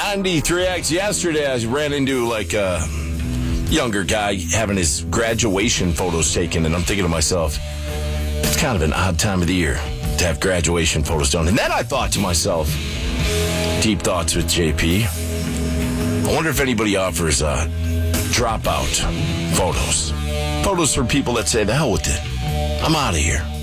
93X. Yesterday, I ran into like a younger guy having his graduation photos taken, and I'm thinking to myself, it's kind of an odd time of the year to have graduation photos done. And then I thought to myself, deep thoughts with JP, I wonder if anybody offers dropout photos. Photos for people that say, the hell with it. I'm out of here.